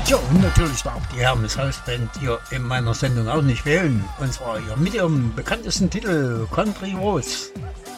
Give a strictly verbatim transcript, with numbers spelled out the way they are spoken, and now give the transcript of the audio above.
Ja, und natürlich darf die Hermes Hausband hier in meiner Sendung auch nicht fehlen. Und zwar hier mit ihrem bekanntesten Titel Country Roads.